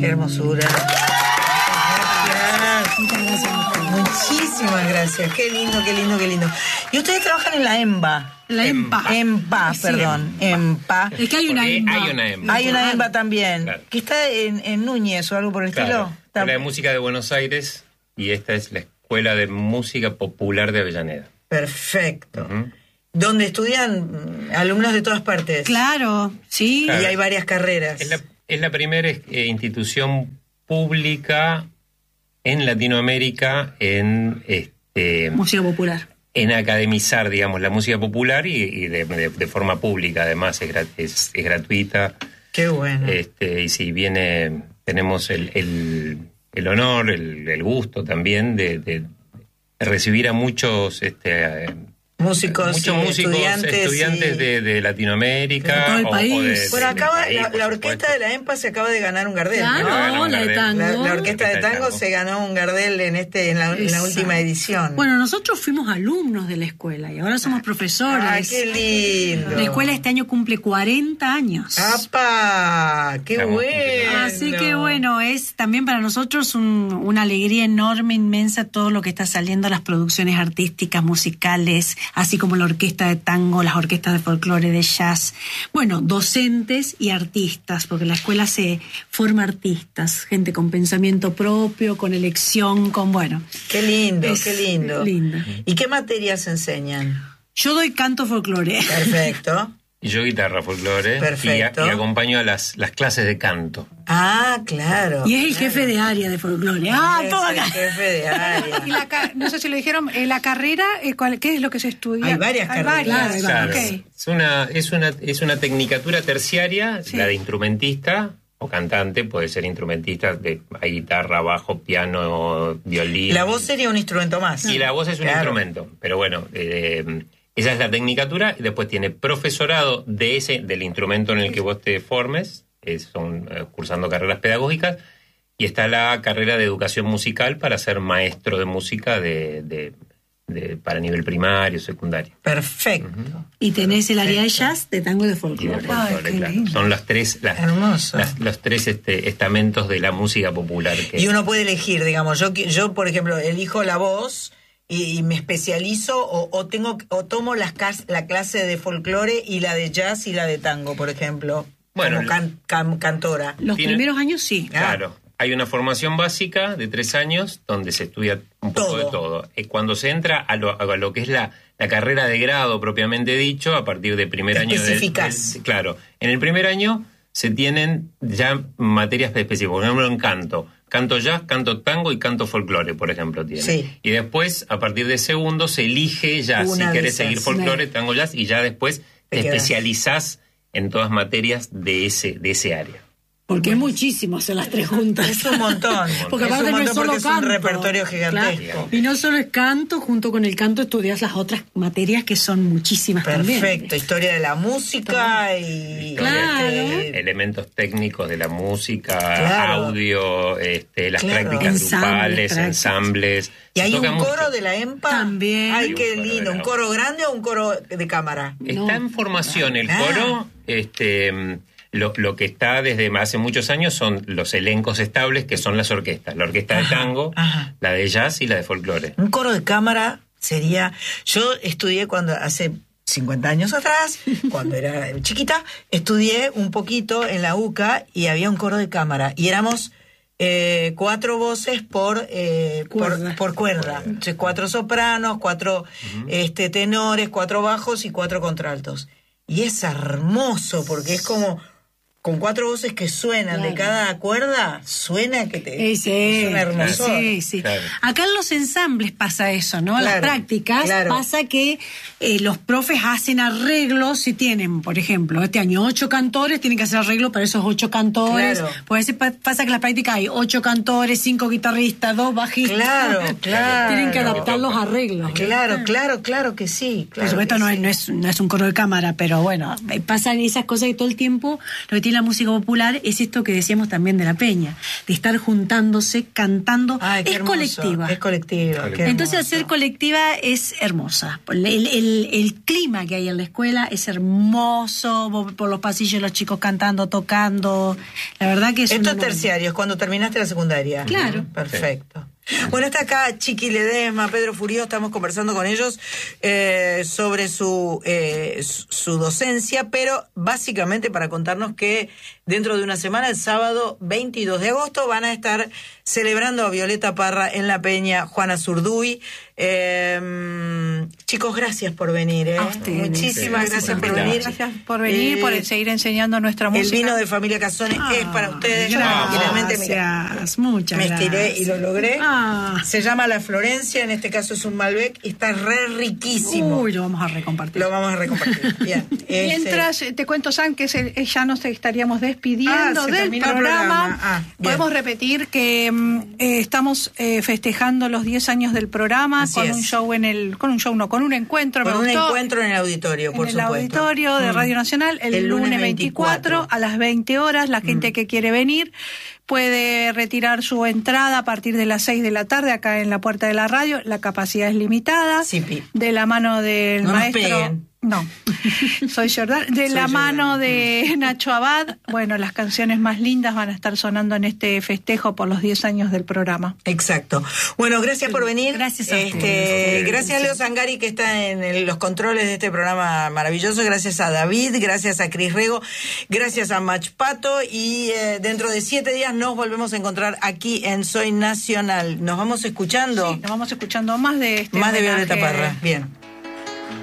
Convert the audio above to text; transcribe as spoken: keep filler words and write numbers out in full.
Qué hermosura. Gracias. Muchas gracias. Muchísimas gracias. Qué lindo, qué lindo, qué lindo. Y ustedes trabajan en la EMBA. La EMPA. EMPA, Sí. perdón. EMPA. Es que hay una Porque EMPA. hay una EMPA. Hay una EMBA también. Claro. Que está en, en Núñez o algo por el Claro, estilo. Está- Escuela de Música de Buenos Aires, y esta es la Escuela de Música Popular de Avellaneda. Perfecto. Ujú. Donde estudian mm, alumnos de todas partes. Claro, sí. Y Claro. hay varias carreras. Es la, es la primera eh, institución pública en Latinoamérica en este Música popular. en academizar, digamos, la música popular y, y de, de- de forma pública. Además es, grat- es, es gratuita. Qué bueno. Este, y si viene, tenemos el, el, el honor, el, el gusto también de, de recibir a muchos este, eh, músicos, muchos y músicos, estudiantes. estudiantes, y- de, de Latinoamérica. De todo el o- o país. de- de- Bueno, del acaba, país, la, por la orquesta supuesto. de la EMPA se acaba de ganar un Gardel, Claro, ¿no? ganó un la de Gardel. tango. La, la orquesta de Orquesta de tango tango. se ganó un Gardel en este en la, en la Exacto. última edición. Bueno, nosotros fuimos alumnos de la escuela y ahora somos profesores. ¡Ay, qué lindo! La escuela este año cumple cuarenta años. ¡Apa! ¡Qué Estamos bueno! Así que bueno, es también para nosotros un- una alegría enorme, inmensa, todo lo que está saliendo, las producciones artísticas, musicales, así como la orquesta de tango, las orquestas de folclore, de jazz. Bueno, docentes y artistas, porque la escuela se forma artistas, gente con pensamiento propio, con elección, con bueno. ¡Qué lindo, Es qué lindo! lindo. ¿Y qué materias enseñan? Yo doy canto folclore. Perfecto. Y yo guitarra, folclore. Perfecto. Y, y acompaño a las, las clases de canto. Ah, claro. Y es el claro. jefe de área de folclore. Ah, Es todo el acá. jefe de área. Y la ca- no sé si lo dijeron, eh, la carrera, eh, ¿cuál- ¿qué es lo que se estudia? Hay varias carreras. Claro, hay Claro, varias. ok. es, una, es, una, es una tecnicatura terciaria, Sí. la de instrumentista o cantante, puede ser instrumentista, de, hay guitarra, bajo, piano, violín. La voz sería un instrumento más. Y la voz es un Claro. instrumento, pero bueno, eh, esa es la tecnicatura, y después tiene profesorado de ese, del instrumento en el que vos te formes, eh, son eh, cursando carreras pedagógicas, y está la carrera de educación musical para ser maestro de música de, de, de- para nivel primario, secundario. Perfecto. Y tenés el área de jazz, de tango y de Y de folclore. folclore, qué claro. lindo. Son las tres, las, Hermoso. las- los tres este, estamentos de la música popular. Que, Y uno puede elegir, digamos, yo, qui- yo por ejemplo, elijo la voz y, y me especializo o, o tengo o tomo las cas- la clase de folclore y la de jazz y la de tango, por ejemplo, Bueno, como can- can- cantora. Los Tiene- primeros años sí. Claro, hay una formación básica de tres años donde se estudia un poco Todo. de todo. Eh, Cuando se entra a lo, a lo que es la, la carrera de grado propiamente dicho, a partir del primer año... de- Especificás. del- claro, en el primer año se tienen ya materias específicas, por ejemplo en canto. Canto jazz, canto tango y canto folclore, por ejemplo, tiene. Sí. Y después, a partir de segundo, se elige ya Una si de querés esas. seguir folclore, tango, jazz, y ya después Te te quedás. especializás en todas materias de ese, de ese área. Porque es muchísimo hacer las tres juntas. Es un montón. Porque es aparte un no es montón solo porque es un canto. repertorio gigantesco. Claro. Y no solo es canto, junto con el canto estudias las otras materias que son muchísimas también. Perfecto, historia de la música y Claro. este, Elementos técnicos de la música, Claro. audio, este, las Claro. prácticas Ensambles, grupales, prácticas. ensambles. y Se hay un toca mucho. coro de la EMPA. También. Ay, Hay un qué coro de lindo, la un coro grande o un coro de cámara. Está No. en formación el Ah. coro. Este, lo, lo que está desde hace muchos años son los elencos estables, que son las orquestas. La orquesta de Ajá, tango, ajá. la de jazz y la de folclore. Un coro de cámara sería... Yo estudié cuando hace cincuenta años atrás, cuando era chiquita, estudié un poquito en la U C A y había un coro de cámara. Y éramos eh, cuatro voces por, eh, Cuerda. por, por cuerda. Entonces, cuatro sopranos, cuatro este, tenores, cuatro bajos y cuatro contraltos. Y es hermoso porque es como... Con cuatro voces que suenan de Claro. cada cuerda, suena que te... Sí, sí, es un hermosor. sí, sí. Claro. Acá en los ensambles pasa eso, ¿no? En las Claro, prácticas claro. pasa que eh, los profes hacen arreglos si tienen, por ejemplo, este año ocho cantores, tienen que hacer arreglo para esos ocho cantores. Claro. Pues a veces pa- pasa que en las prácticas hay ocho cantores, cinco guitarristas, dos bajistas. Claro, claro. Tienen que adaptar los arreglos. Claro, claro, claro que sí. Por Claro supuesto que no, sí. es, no, es, no es un coro de cámara, pero bueno, eh, pasan esas cosas que todo el tiempo lo que tiene la música popular es esto que decíamos también de la peña, de estar juntándose, cantando. Ay, qué es hermoso. colectiva. Es colectiva. Qué Entonces, hermoso. hacer colectiva es hermosa. El, el, el clima que hay en la escuela es hermoso, por los pasillos los chicos cantando, tocando. La verdad que es Esto un es terciario, es cuando terminaste la secundaria. Claro. Perfecto. Bueno, está acá Chiqui Ledesma, Pedro Furio, estamos conversando con ellos eh, sobre su, eh, su su docencia, pero básicamente para contarnos que dentro de una semana, el sábado veintidós de agosto, van a estar celebrando a Violeta Parra en La Peña, Juana Zurduy. Eh, chicos, gracias por venir. ¿eh? A ustedes. Muchísimas gracias, Gracias por por venir. Gracias por venir, Eh, por seguir enseñando nuestra El música. vino de Familia Casones es para ustedes. Gracias, Tranquilamente, mira, muchas me gracias. estiré y lo logré. Ah. Se llama La Florencia, en este caso es un Malbec y está re riquísimo. Uy, lo vamos a recompartir. Lo vamos a recompartir. Bien. Este, Mientras eh, te cuento, San, que se- eh, ya nos estaríamos despidiendo Ah, se del terminó el programa. programa. Ah, bien. Podemos repetir que mm, eh, estamos eh, festejando los diez años del programa Así con es. un show en el, con un show no, con un encuentro. Con me un gustó, encuentro en el auditorio, por en supuesto. el auditorio de Mm. Radio Nacional el, El lunes lunes veinticuatro, veinticuatro. a las veinte horas. La gente que quiere venir puede retirar su entrada a partir de las seis de la tarde acá en la puerta de la radio. La capacidad es limitada. Sí, Pi. De la mano del No nos maestro. peguen. No, soy Jordán. De Soy la Jordán. mano de Nacho Abad, bueno, las canciones más lindas van a estar sonando en este festejo por los diez años del programa. Exacto. Bueno, gracias por venir. Gracias a este, ustedes. Gracias a Leo Zangari, que está en el- los controles de este programa maravilloso. Gracias a David, gracias a Cris Rego, gracias a Mach Pato. Y eh, dentro de siete días nos volvemos a encontrar aquí en Soy Nacional. Nos vamos escuchando Sí, nos vamos escuchando más de este más de homenaje. Violeta Parra. Bien.